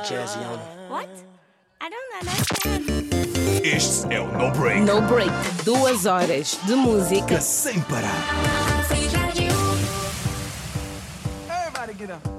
Jazzy. What? I don't understand. Este é o No Break. No Break, 2 horas de música Sem parar. Everybody get up.